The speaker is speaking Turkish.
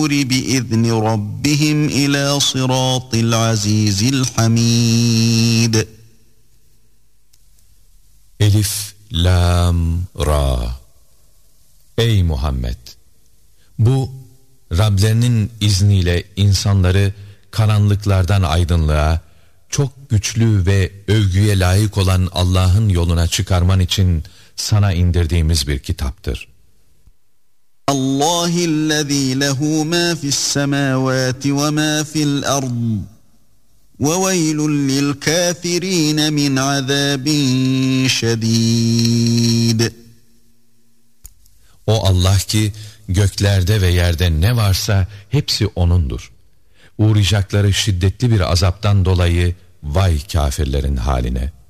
بِإِذْنِ رَبِّهِمْ إِلَى صِرَاطِ الْعَزِيزِ الْحَمِيدِ. Elif, Lam, Ra. Ey Muhammed! Bu, Rablerinin izniyle insanları karanlıklardan aydınlığa, çok güçlü ve övgüye layık olan Allah'ın yoluna çıkarman için sana indirdiğimiz bir kitaptır. Allahillezî lehu mâ fissemâvâti ve mâ fil ard. وَوَيْلٌ لِلْكَافِرِينَ مِنْ عَذَابٍ شَدِيدٍ. O Allah ki göklerde ve yerde ne varsa hepsi O'nundur. Uğrayacakları şiddetli bir azaptan dolayı vay kafirlerin haline.